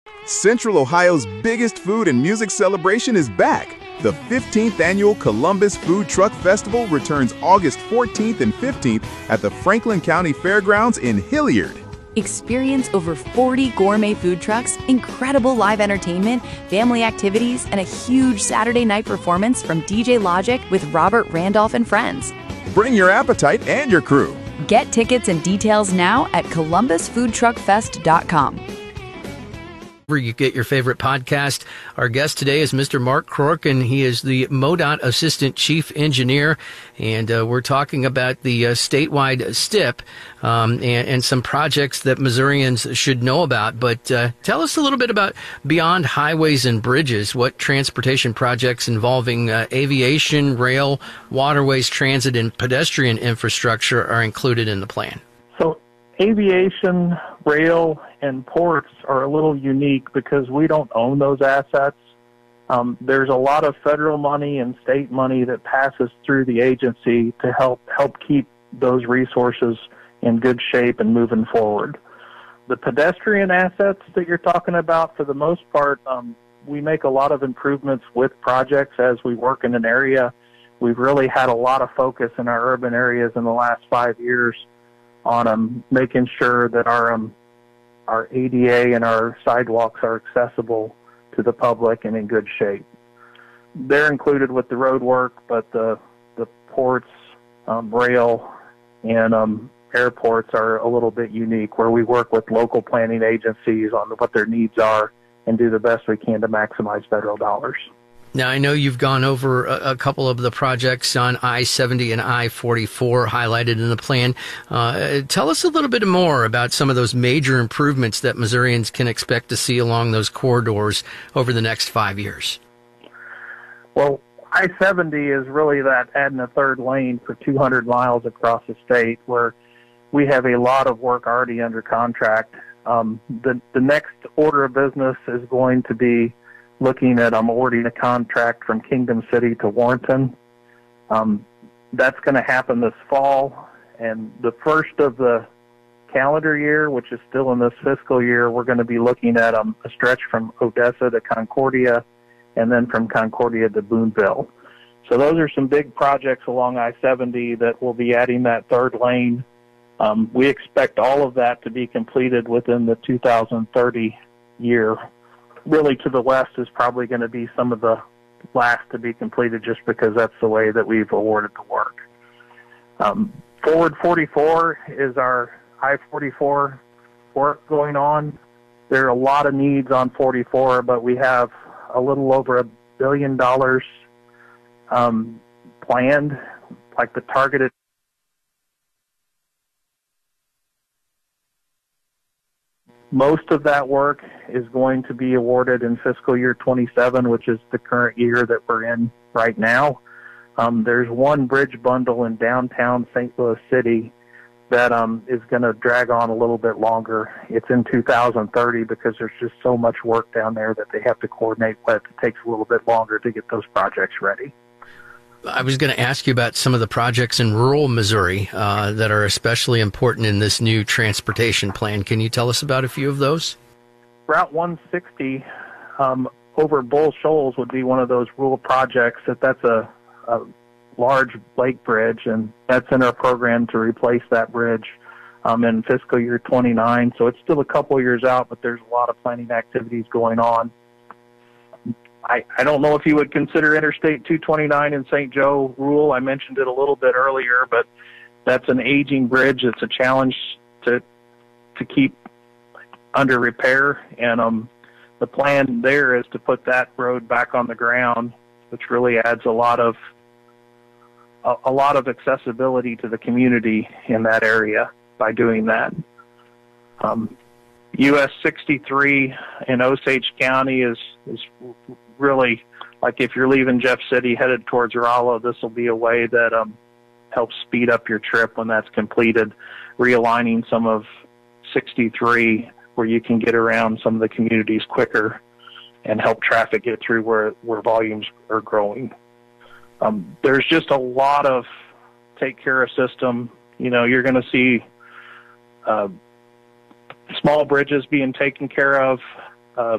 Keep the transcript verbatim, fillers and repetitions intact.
Central Ohio's biggest food and music celebration is back. The fifteenth Annual Columbus Food Truck Festival returns August fourteenth and fifteenth at the Franklin County Fairgrounds in Hilliard. Experience over forty gourmet food trucks, incredible live entertainment, family activities, and a huge Saturday night performance from D J Logic with Robert Randolph and friends. Bring your appetite and your crew. Get tickets and details now at columbus food truck fest dot com. Where you get your favorite podcast. Our guest today is Mister Mark Krork, and he is the MoDOT Assistant Chief Engineer, and uh, we're talking about the uh, statewide S T I P um, and, and some projects that Missourians should know about. But uh, tell us a little bit about Beyond Highways and Bridges, what transportation projects involving uh, aviation, rail, waterways, transit, and pedestrian infrastructure are included in the plan. So aviation, rail, and ports are a little unique because we don't own those assets. Um, there's a lot of federal money and state money that passes through the agency to help help keep those resources in good shape and moving forward. The pedestrian assets that you're talking about, for the most part, um, we make a lot of improvements with projects as we work in an area. We've really had a lot of focus in our urban areas in the last five years on um, making sure that our um, our A D A and our sidewalks are accessible to the public and in good shape. They're included with the road work, but the the ports, um, rail, and um, airports are a little bit unique, where we work with local planning agencies on what their needs are and do the best we can to maximize federal dollars. Now, I know you've gone over a, a couple of the projects on I seventy and I forty-four highlighted in the plan. Uh, tell us a little bit more about some of those major improvements that Missourians can expect to see along those corridors over the next five years. Well, I seventy is really that adding a third lane for two hundred miles across the state, where we have a lot of work already under contract. Um, the, the next order of business is going to be looking at um, awarding a contract from Kingdom City to Warrenton. Um, that's going to happen this fall, and the first of the calendar year, which is still in this fiscal year, we're going to be looking at um, a stretch from Odessa to Concordia, and then from Concordia to Boonville. So those are some big projects along I seventy that will be adding that third lane. Um, we expect all of that to be completed within the two thousand thirty year. Really, to the west is probably going to be some of the last to be completed, just because that's the way that we've awarded the work. Um, Forward forty-four is our I forty-four work going on. There are a lot of needs on forty-four, but we have a little over a billion dollars um, planned, like the targeted. Most of that work is going to be awarded in fiscal year twenty-seven, which is the current year that we're in right now. Um, there's one bridge bundle in downtown Saint Louis City that um, is going to drag on a little bit longer. It's in two thousand thirty because there's just so much work down there that they have to coordinate with. It takes a little bit longer to get those projects ready. I was going to ask you about some of the projects in rural Missouri uh, that are especially important in this new transportation plan. Can you tell us about a few of those? Route one sixty um, over Bull Shoals would be one of those rural projects. That that's a, a large lake bridge, and that's in our program to replace that bridge um, in fiscal year twenty-nine. So it's still a couple years out, but there's a lot of planning activities going on. I, I don't know if you would consider Interstate two twenty-nine in Saint Joe rural. I mentioned it a little bit earlier, but that's an aging bridge. It's a challenge to to keep under repair, and um, the plan there is to put that road back on the ground, which really adds a lot of a, a lot of accessibility to the community in that area by doing that. Um, U S sixty-three in Osage County is is really, like, if you're leaving Jeff City headed towards Rollo, this will be a way that um, helps speed up your trip when that's completed, realigning some of sixty-three where you can get around some of the communities quicker and help traffic get through where, where volumes are growing. Um, there's just a lot of take care of system. You know, you're going to see uh, small bridges being taken care of,